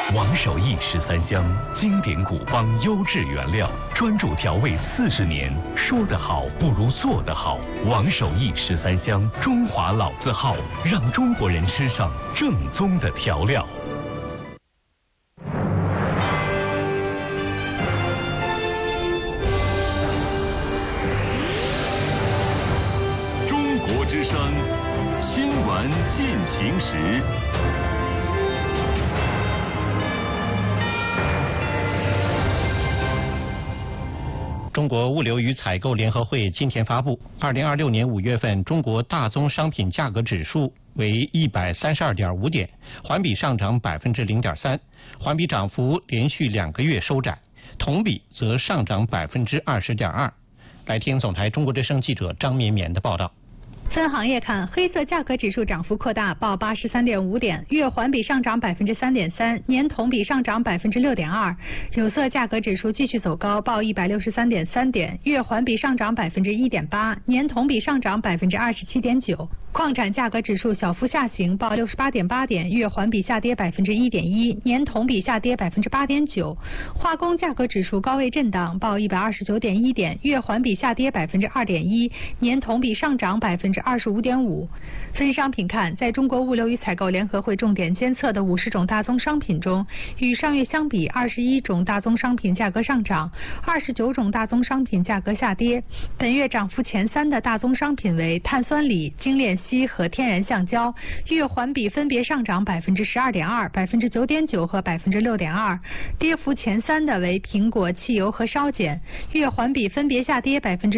王守义13香，经典古方优质原料，专注调味40年。说得好不如做得好。王守义13香，中华老字号，让中国人吃上正宗的调料。 中国之声，新闻进行时。 中国物流与采购联合会今天发布，2026年5月份中国大宗商品价格指数为132.5点，环比上涨0.3%，环比涨幅连续2个月收窄，同比则上涨20.2%。来听总台中国之声记者张绵绵的报道。 分行业看，黑色价格指数涨幅扩大，报83.5点，月环比上涨3.3%，年同比上涨6.2%。有色价格指数继续走高，报163.3点，月环比上涨1.8%，年同比上涨27.9%。矿产价格指数小幅下行，报68.8点，月环比下跌1.1%，年同比下跌8.9%。化工价格指数高位震荡，报129.1点，月环比下跌2.1%，年同比上涨25.5%。分商品看，在中国物流与采购联合会重点监测的50种大宗商品中，与上月相比，21种大宗商品价格上涨，29种大宗商品价格下跌。本月涨幅前3的大宗商品为碳酸锂、精炼硒和天然橡胶，月环比分别上涨12.2%、9.9%和6.2%。跌幅前3的为苹果、汽油和烧碱，月环比分别下跌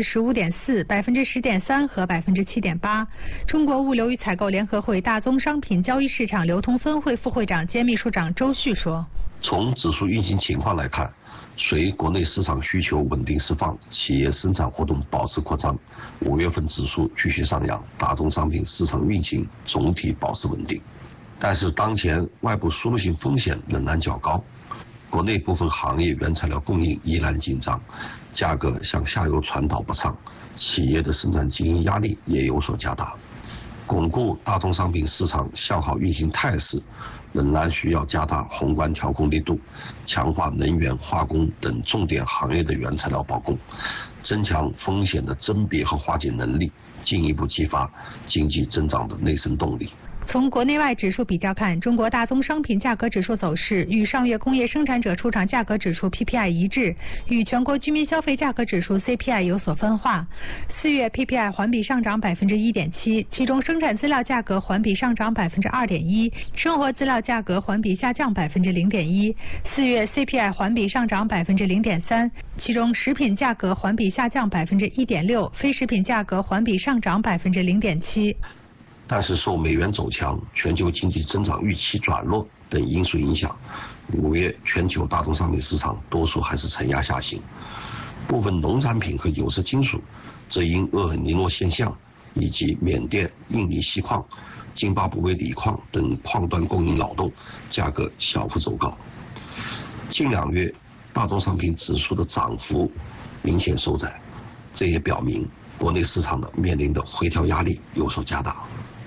15.4%、10.3%和7.8%。中国物流与采购联合会大宗商品交易市场流通分会副会长兼秘书长周旭说：“ 从指数运行情况来看，随国内市场需求稳定释放，企业生产活动保持扩张，5月份指数继续上扬，大宗商品市场运行总体保持稳定。但是当前外部输入性风险仍然较高，国内部分行业原材料供应依然紧张，价格向下游传导不畅，企业的生产经营压力也有所加大。巩固大宗商品市场向好运行态势，仍然需要加大宏观调控力度，强化能源、化工等重点行业的原材料保供，增强风险的甄别和化解能力，进一步激发经济增长的内生动力。” 从国内外指数比较看，中国大宗商品价格指数走势与上月工业生产者出厂价格指数 PPI 一致，与全国居民消费价格指数 CPI 有所分化。4月 PPI 环比上涨1.7%，其中生产资料价格环比上涨2.1%，生活资料价格环比下降0.1%。4月 CPI 环比上涨0.3%，其中食品价格环比下降1.6%，非食品价格环比上涨0.7%。 但是受美元走强、全球经济增长预期转弱等因素影响，5月全球大宗商品市场多数还是承压下行，部分农产品和有色金属则因厄尔尼诺现象以及缅甸、印尼锡矿、津巴布韦锂矿等矿端供应扰动，价格小幅走高。近2月大宗商品指数的涨幅明显收窄，这也表明国内市场的面临的回调压力有所加大。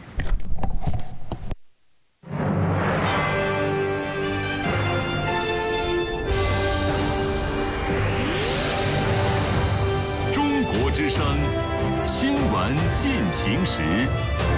中国之声，新闻进行时。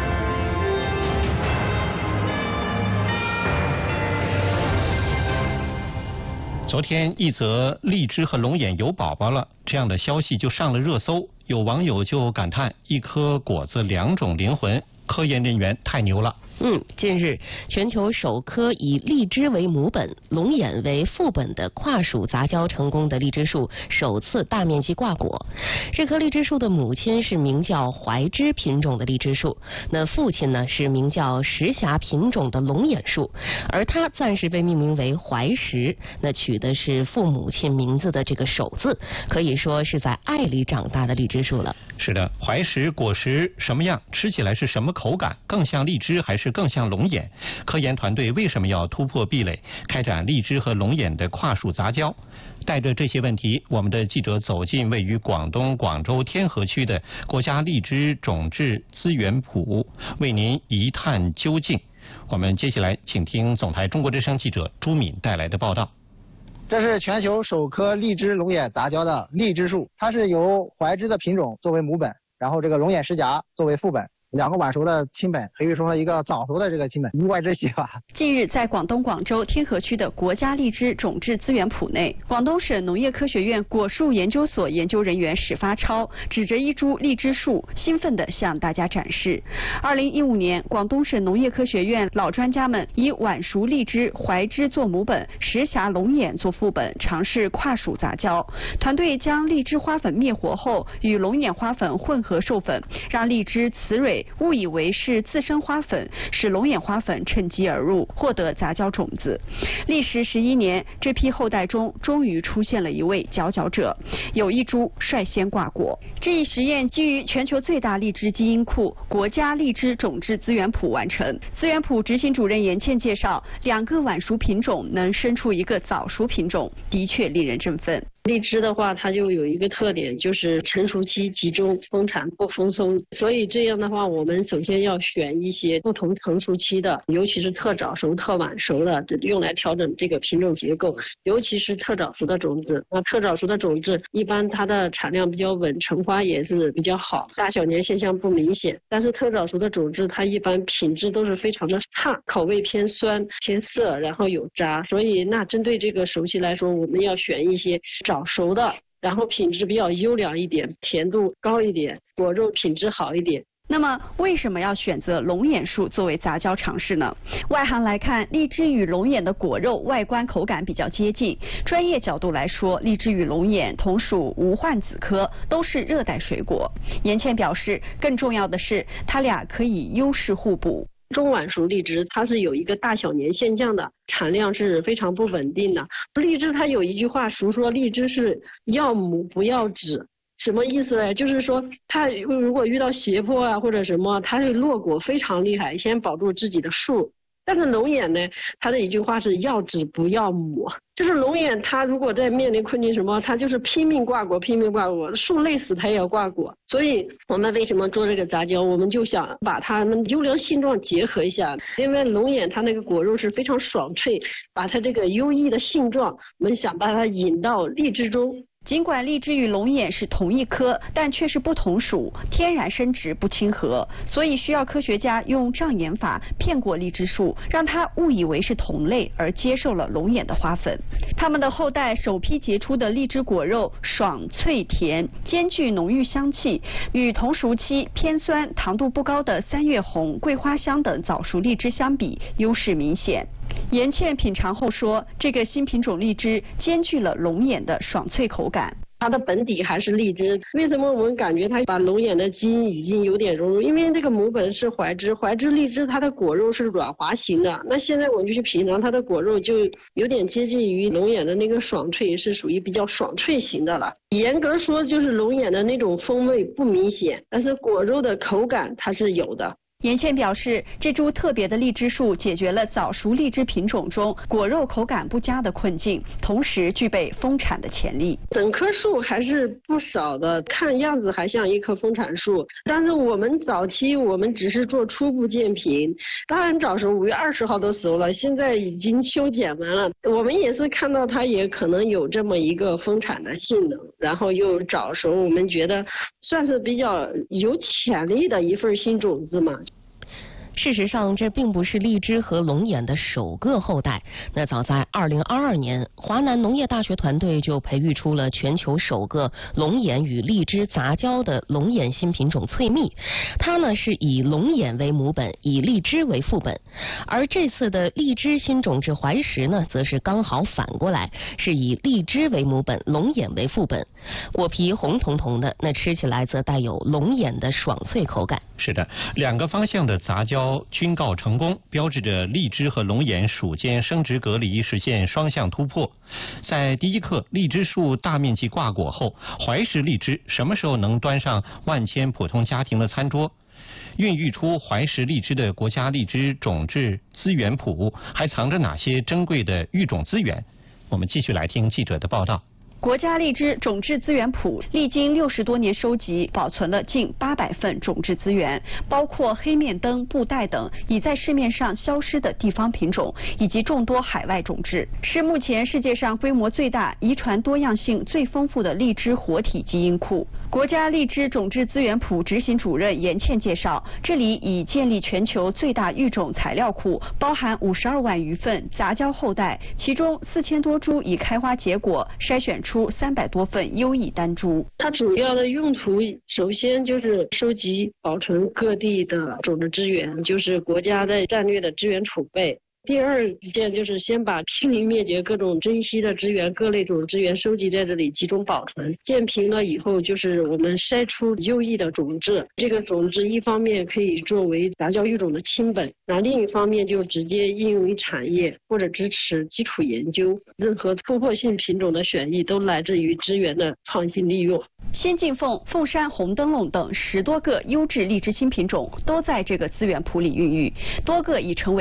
昨天一则荔枝和龙眼有宝宝了这样的消息就上了热搜，有网友就感叹一颗果子2种灵魂，科研人员太牛了。 近日，全球首颗以荔枝为母本、龙眼为父本的跨属杂交成功的荔枝树首次大面积挂果。这棵荔枝树的母亲是名叫怀枝品种的荔枝树，那父亲呢是名叫石霞品种的龙眼树，而它暂时被命名为怀石，那取的是父母亲名字的这个首字，可以说是在爱里长大的荔枝树了。 是的，怀石果实什么样，吃起来是什么口感，更像荔枝还是更像龙眼？科研团队为什么要突破壁垒，开展荔枝和龙眼的跨属杂交？带着这些问题，我们的记者走进位于广东广州天河区的国家荔枝种质资源圃，为您一探究竟。 我们接下来请听总台中国之声记者朱敏带来的报道。 这是全球首棵荔枝龙眼杂交的荔枝树，它是由怀枝的品种作为母本，然后这个龙眼石荚作为父本。2个晚熟的亲本培育出了一个早熟的这个亲本，意外之喜吧。 近日，在广东广州天河区的国家荔枝种质资源圃内，广东省农业科学院果树研究所研究人员史发超指着一株荔枝树，兴奋地向大家展示。2015年，广东省农业科学院老专家们以晚熟荔枝怀枝做母本，石荚龙眼做父本，尝试跨属杂交。团队将荔枝花粉灭活后，与龙眼花粉混合授粉，让荔枝雌蕊误以为是自生花粉，使龙眼花粉趁机而入，获得杂交种子。历时11年，这批后代中终于出现了一位佼佼者，有一株率先挂果。这一实验基于全球最大荔枝基因库国家荔枝种质资源圃完成。资源圃执行主任严倩介绍，2个晚熟品种能生出一个早熟品种，的确令人振奋。 荔枝的话，它就有一个特点，就是成熟期集中，丰产不丰松。所以这样的话，我们首先要选一些不同成熟期的，尤其是特早熟、特晚熟的，用来调整这个品种结构。尤其是特早熟的种子，那特早熟的种子一般它的产量比较稳，成花也是比较好，大小年现象不明显。但是特早熟的种子，它一般品质都是非常的差，口味偏酸、偏涩，然后有渣。所以那针对这个熟期来说，我们要选一些早熟的，然后品质比较优良一点，甜度高一点，果肉品质好一点。 那么为什么要选择龙眼树作为杂交尝试呢？外行来看，荔枝与龙眼的果肉外观口感比较接近。专业角度来说，荔枝与龙眼同属无患子科，都是热带水果。严倩表示，更重要的是，它俩可以优势互补。 中晚熟荔枝它是有一个大小年现象的，产量是非常不稳定的。荔枝它有一句话俗说，荔枝是要母不要籽。什么意思呢？就是说它如果遇到斜坡啊或者什么，它会落果非常厉害，先保住自己的树。但是龙眼呢，它的一句话是要籽不要母，就是龙眼它如果在面临困境什么，它就是拼命挂果，拼命挂果，树累死它也要挂果。所以我们为什么做这个杂交，我们就想把它们优良性状结合一下。因为龙眼它那个果肉是非常爽脆，把它这个优异的性状，我们想把它引到荔枝中。 尽管荔枝与龙眼是同一科，但却是不同属，天然生殖不亲和，所以需要科学家用障眼法骗过荔枝树，让它误以为是同类，而接受了龙眼的花粉。它们的后代首批结出的荔枝果肉爽脆甜，兼具浓郁香气，与同熟期偏酸、糖度不高的三月红、桂花香等早熟荔枝相比，优势明显。严倩品尝后说，这个新品种荔枝兼具了龙眼的爽脆口感。 它的本底还是荔枝，为什么我们感觉它把龙眼的基因已经有点融入？因为这个母本是怀枝，怀枝荔枝它的果肉是软滑型的，那现在我们就去品尝它的果肉，就有点接近于龙眼的那个爽脆，是属于比较爽脆型的了。严格说就是龙眼的那种风味不明显，但是果肉的口感它是有的。 严倩表示，这株特别的荔枝树解决了早熟荔枝品种中果肉口感不佳的困境，同时具备丰产的潜力。 整棵树还是不少的，看样子还像一棵丰产树，但是我们早期我们只是做初步鉴评，当然早熟5月20号都熟了，现在已经修剪完了。我们也是看到它也可能有这么一个丰产的性能，然后又早熟，我们觉得算是比较有潜力的一份新种子嘛。 事实上，这并不是荔枝和龙眼的首个后代。那早在2022年，华南农业大学团队就培育出了全球首个龙眼与荔枝杂交的龙眼新品种翠蜜。它呢是以龙眼为母本，以荔枝为父本。而这次的荔枝新种质怀石呢，则是刚好反过来，是以荔枝为母本，龙眼为父本。果皮红彤彤的，那吃起来则带有龙眼的爽脆口感。 是的，2个方向的杂交均告成功，标志着荔枝和龙眼属间生殖隔离实现双向突破。在第一课荔枝树大面积挂果后，怀石荔枝什么时候能端上万千普通家庭的餐桌？孕育出怀石荔枝的国家荔枝种质资源圃还藏着哪些珍贵的育种资源？我们继续来听记者的报道。 国家荔枝种质资源谱历经60多年收集，保存了近800份种质资源，包括黑面灯、布袋等已在市面上消失的地方品种，以及众多海外种质，是目前世界上规模最大、遗传多样性最丰富的荔枝活体基因库。国家荔枝种质资源谱执行主任严倩介绍，这里已建立全球最大育种材料库，包含52万余份杂交后代，其中4000多株已开花结果，筛选出300多份优异单株。 它主要的用途，首先就是收集保存各地的种子资源，就是国家的战略的资源储备。第二件就是先把濒临灭绝各种珍稀的资源、各类种资源收集在这里，集中保存。建平了以后，就是我们筛出优异的种子。这个种子一方面可以作为杂交育种的亲本，那另一方面就直接应用于产业或者支持基础研究。任何突破性品种的选育都来自于资源的创新利用。 仙境凤、凤山红灯笼等10多个优质荔枝新品种都在这个资源谱里孕育，多个已成为